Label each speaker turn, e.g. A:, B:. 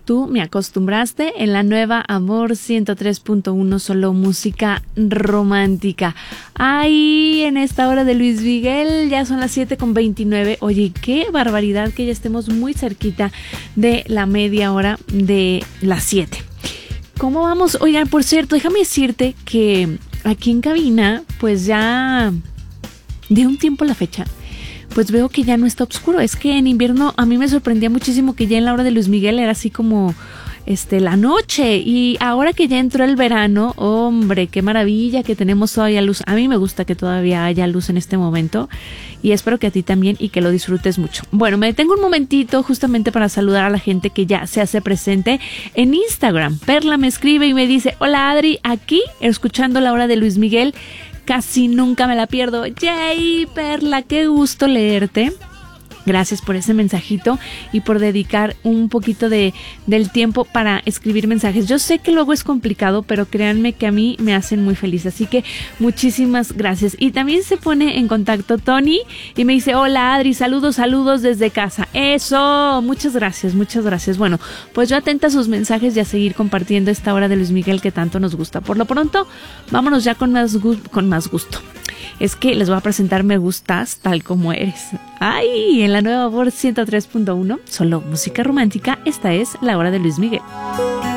A: Tú me acostumbraste en la nueva Amor 103.1, solo música romántica. Ay, en esta hora de Luis Miguel, ya son las 7:29. Oye, qué barbaridad que ya estemos muy cerquita de la media hora de las 7. ¿Cómo vamos? Oigan, por cierto, déjame decirte que aquí en cabina, pues ya de un tiempo a la fecha, pues veo que ya no está oscuro. Es que en invierno a mí me sorprendía muchísimo que ya en la hora de Luis Miguel era así como la noche, y ahora que ya entró el verano, hombre, qué maravilla que tenemos todavía luz. A mí me gusta que todavía haya luz en este momento y espero que a ti también y que lo disfrutes mucho. Bueno, me detengo un momentito justamente para saludar a la gente que ya se hace presente en Instagram. Perla me escribe y me dice: hola Adri, aquí escuchando la hora de Luis Miguel. Casi nunca me la pierdo. ¡Yay, Perla! ¡Qué gusto leerte! Gracias por ese mensajito y por dedicar un poquito del tiempo para escribir mensajes. Yo sé que luego es complicado, pero créanme que a mí me hacen muy feliz. Así que muchísimas gracias. Y también se pone en contacto Tony y me dice: hola Adri, saludos desde casa. ¡Eso! Muchas gracias, muchas gracias. Bueno, pues yo atenta a sus mensajes y a seguir compartiendo esta hora de Luis Miguel que tanto nos gusta. Por lo pronto, vámonos ya con más gusto. Es que les voy a presentar Me Gustas Tal Como Eres. ¡Ay! En la nueva Amor 103.1, solo música romántica, esta es la hora de Luis Miguel.